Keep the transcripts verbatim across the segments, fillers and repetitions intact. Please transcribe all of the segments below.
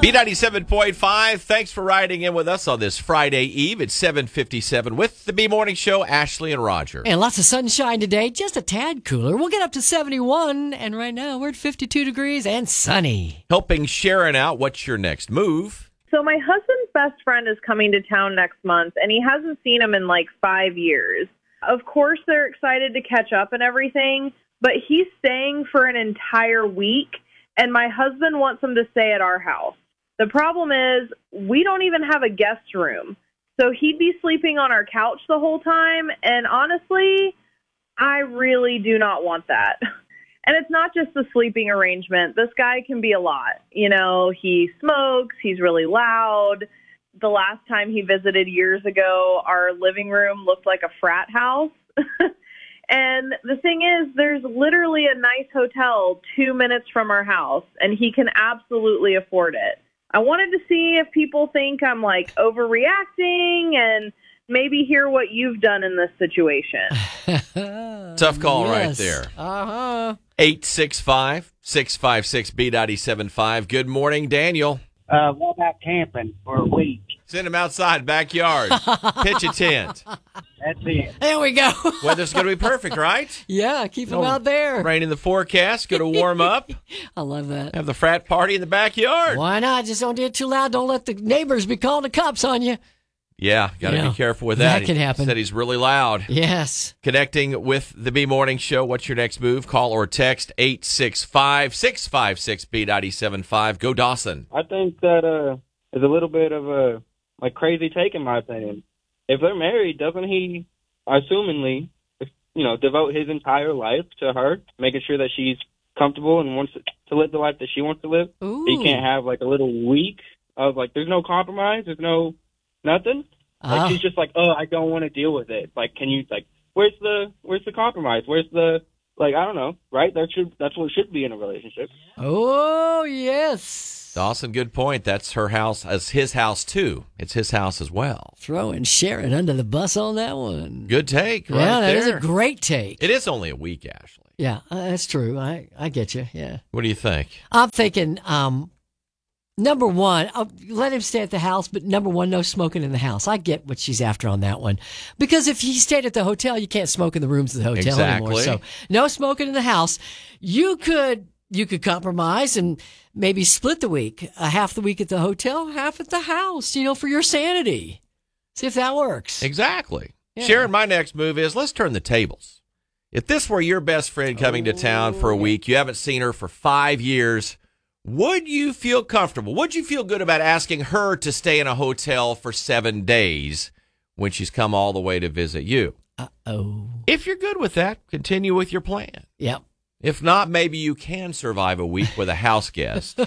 B ninety-seven point five, thanks for riding in with us on this Friday Eve at seven fifty-seven with the B Morning Show, Ashley and Roger. And lots of sunshine today, just a tad cooler. We'll get up to seventy-one, and right now we're at fifty-two degrees and sunny. Helping Sharon out, what's your next move? So my husband's best friend is coming to town next month, and he hasn't seen him in like five years. Of course, they're excited to catch up and everything, but he's staying for an entire week, and my husband wants him to stay at our house. The problem is we don't even have a guest room, so he'd be sleeping on our couch the whole time, and honestly, I really do not want that. And it's not just the sleeping arrangement. This guy can be a lot. You know, he smokes, he's really loud. The last time he visited years ago, our living room looked like a frat house. And the thing is, there's literally a nice hotel two minutes from our house, and he can absolutely afford it. I wanted to see if people think I'm, like, overreacting and maybe hear what you've done in this situation. Tough call Yes. right there. Uh-huh. eight six five, six five six, B nine seven five. Good morning, Daniel. Uh, what about camping for a week? Send him outside, backyard. Pitch a tent. That's it. There we go. Weather's going to be perfect, right? Yeah, keep them No out there. Rain in the forecast, going to warm up. I love that. Have the frat party in the backyard. Why not? Just don't do it too loud. Don't let the neighbors be calling the cops on you. Yeah, got to Yeah, be careful with that. that can He happen. Said he's really loud. Yes. Connecting with the B Morning Show. What's your next move? Call or text eight six five, six five six, B nine seven five. Go Dawson. I think that uh, is a little bit of a like crazy take in my opinion. If they're married, doesn't he, assumingly, if, you know, devote his entire life to her, making sure that she's comfortable and wants to live the life that she wants to live? Ooh. He can't have like a little week of like, there's no compromise, there's no nothing. Like Ah. she's just like, oh, I don't want to deal with it. Like, can you like, where's the where's the compromise? Where's the like, I don't know, right? That should that's what it should be in a relationship. Oh, yes. Dawson, good point. That's her house, as his house too. It's his house as well. Throwing Sharon under the bus on that one. Good take. Right Yeah, that there. is a great take. It is only a week, Ashley. Yeah, uh, that's true. I, I get you. Yeah. What do you think? I'm thinking, um, number one, I'll let him stay at the house, but number one, no smoking in the house. I get what she's after on that one. Because if he stayed at the hotel, you can't smoke in the rooms of the hotel anymore. Exactly. So no smoking in the house. You could you could compromise and maybe split the week. Uh, half the week at the hotel, half at the house, you know, for your sanity. See if that works. Exactly. Yeah. Sharon, my next move is let's turn the tables. If this were your best friend coming to town for a week, you haven't seen her for five years, would you feel comfortable? Would you feel good about asking her to stay in a hotel for seven days when she's come all the way to visit you? Uh-oh. If you're good with that, continue with your plan. Yep. If not, maybe you can survive a week with a house guest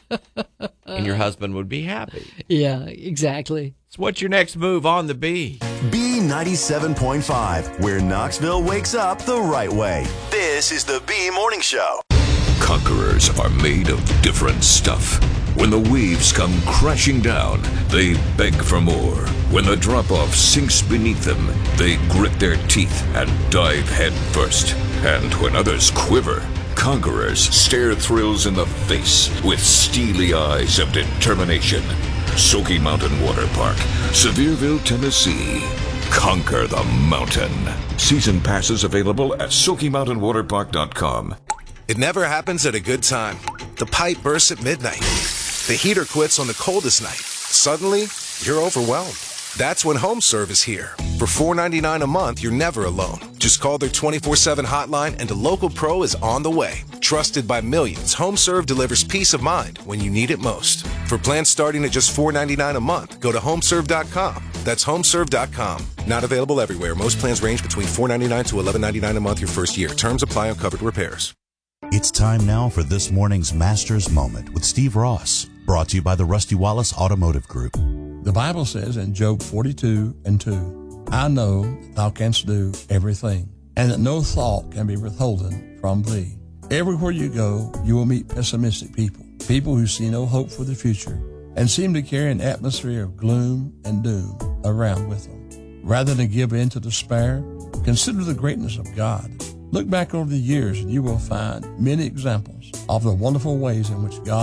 and your husband would be happy. Yeah, exactly. So what's your next move on the B? B ninety-seven point five, where Knoxville wakes up the right way. This is the B Morning Show. Conquerors are made of different stuff. When the waves come crashing down, they beg for more. When the drop-off sinks beneath them, they grit their teeth and dive head first. And when others quiver, conquerors stare thrills in the face with steely eyes of determination. Smoky Mountain Water Park, Sevierville, Tennessee. Conquer the mountain. Season passes available at Smoky Mountain Water Park dot com. It never happens at a good time. The pipe bursts at midnight. The heater quits on the coldest night. Suddenly, you're overwhelmed. That's when HomeServe is here. For four dollars and ninety-nine cents a month, you're never alone. Just call their twenty-four seven hotline and a local pro is on the way. Trusted by millions, HomeServe delivers peace of mind when you need it most. For plans starting at just four dollars and ninety-nine cents a month, go to homeserve dot com. That's homeserve dot com. Not available everywhere. Most plans range between four dollars and ninety-nine cents to eleven dollars and ninety-nine cents a month your first year. Terms apply on covered repairs. It's time now for this morning's Master's Moment with Steve Ross, brought to you by the Rusty Wallace Automotive Group. The Bible says in Job forty-two and two, I know that thou canst do everything, and that no thought can be withholden from thee. Everywhere you go, you will meet pessimistic people, people who see no hope for the future, and seem to carry an atmosphere of gloom and doom around with them. Rather than give in to despair, consider the greatness of God. Look back over the years and you will find many examples of the wonderful ways in which God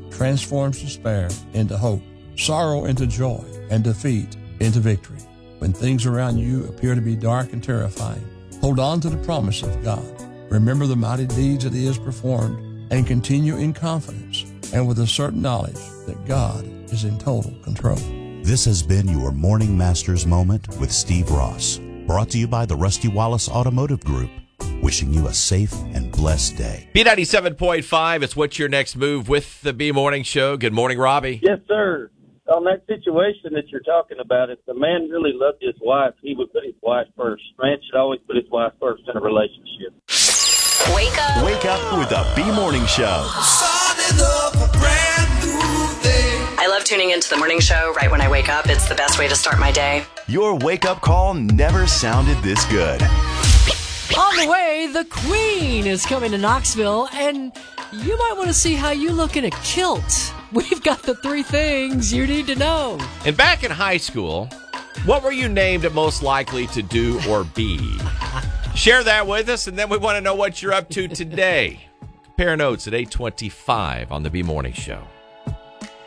transforms despair into hope, sorrow into joy, and defeat into victory. When things around you appear to be dark and terrifying, hold on to the promise of God. Remember the mighty deeds that He has performed and continue in confidence and with a certain knowledge that God is in total control. This has been your Morning Masters Moment with Steve Ross, brought to you by the Rusty Wallace Automotive Group. Wishing you a safe and blessed day. B ninety-seven point five, it's What's Your Next Move with the B Morning Show. Good morning, Robbie. Yes, sir. On that situation that you're talking about, if the man really loved his wife, he would put his wife first. Man should always put his wife first in a relationship. Wake up. Wake up with the B Morning Show. I love tuning into the morning show right when I wake up. It's the best way to start my day. Your wake-up call never sounded this good. On the way, the Queen is coming to Knoxville, and you might want to see how you look in a kilt. We've got the three things you need to know. And back in high school, what were you named most likely to do or be? Share that with us, and then we want to know what you're up to today. Compare notes at eight twenty-five on the B Morning Show.